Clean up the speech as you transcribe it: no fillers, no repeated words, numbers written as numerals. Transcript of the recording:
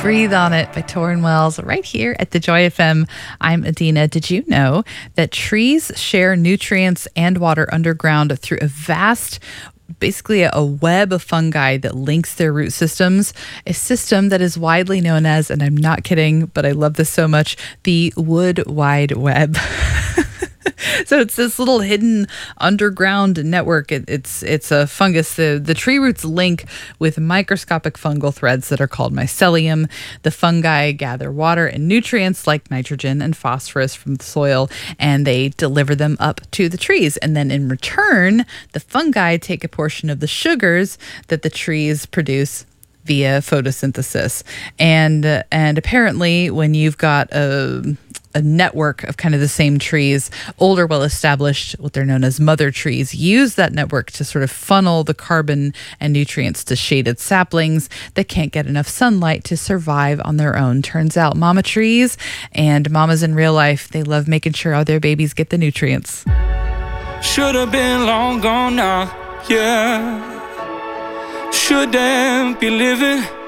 Breathe on It by Torrin Wells right here at the Joy FM. I'm Adina. Did you know that trees share nutrients and water underground through a vast, basically a web of fungi that links their root systems, a system that is widely known as, and I'm not kidding, but I love this so much, the Wood Wide Web. So it's this little hidden underground network. It's a fungus. The tree roots link with microscopic fungal threads that are called mycelium. The fungi gather water and nutrients like nitrogen and phosphorus from the soil, and they deliver them up to the trees. And then in return, the fungi take a portion of the sugars that the trees produce via photosynthesis. And apparently when you've got a network of kind of the same trees, older, well-established, what they're known as mother trees, use that network to sort of funnel the carbon and nutrients to shaded saplings that can't get enough sunlight to survive on their own. Turns out mama trees and mamas in real life, they love making sure all their babies get the nutrients. Should have been long gone now, yeah. Shouldn't be living